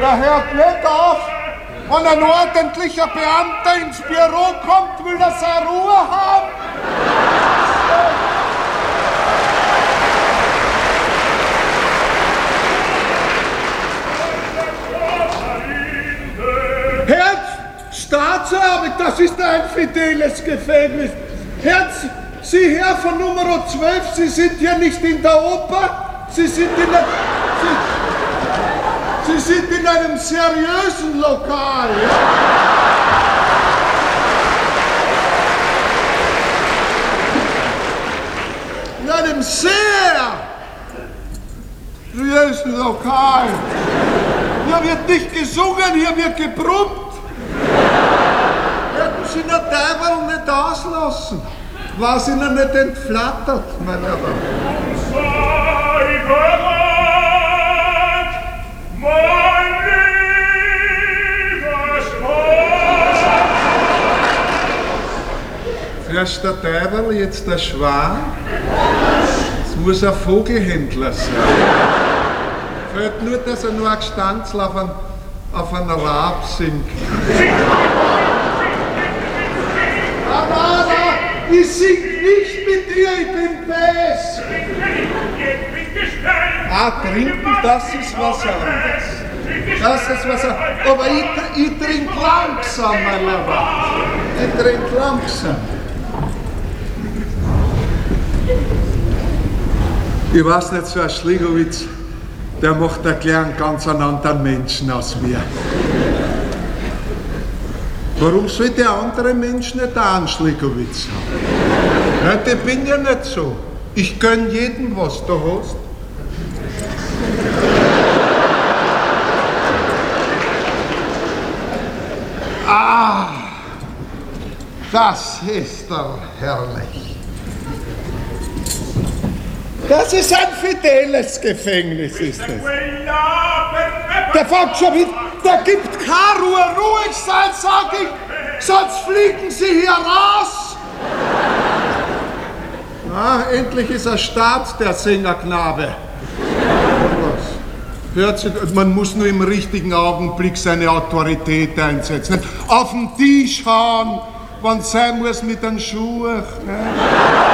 Der hört nicht auf. Wenn ein ordentlicher Beamter ins Büro kommt, will er seine Ruhe haben. Herr Staatsanwalt, das ist ein fideles Gefängnis. Herr, Sie Herr von Nummer 12, Sie sind ja nicht in der Oper, Sie sind in einem seriösen Lokal. Ja? In einem sehr seriösen Lokal. Hier wird nicht gesungen, hier wird gebrummt. Hätten Sie den Teufel nicht auslassen, war es Ihnen nicht entflattert, mein Herr. Erst der Teufel, jetzt der Schwan. Es muss ein Vogelhändler sein. Fällt nur, dass er nur ein Gestanzl auf einen Rab singt. Nein, ich sing nicht mit dir, ich bin Bass. Trinken, das ist was anderes. Das ist was anderes. Aber ich trinke langsam, mein Lieber. Ich trinke langsam. Ich weiß nicht, so ein Schligowitz, der macht gleich einen ganz anderen Menschen aus mir. Warum soll der andere Mensch nicht auch einen Schligowitz haben? Ja, ich bin ja nicht so. Ich gönn jedem, was du hast. Das ist doch herrlich. Das ist ein fideles Gefängnis, ist es. Der fängt schon wieder, der gibt keine Ruhe. Ruhig sein, sag ich, sonst fliegen Sie hier raus. Endlich ist er Staat, der Sängerknabe. Hört sich, man muss nur im richtigen Augenblick seine Autorität einsetzen. Auf den Tisch hauen, wenn es sein muss mit den Schuhen.